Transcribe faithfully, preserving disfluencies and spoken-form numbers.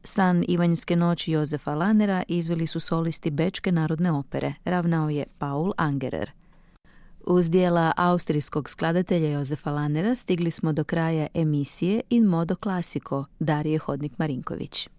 San Ivanjske noći Jozefa Lanera izveli su solisti Bečke narodne opere, ravnao je Paul Angerer. Uz dijela austrijskog skladatelja Jozefa Lanera stigli smo do kraja emisije In Modo Classico Darije Hodnik-Marinković.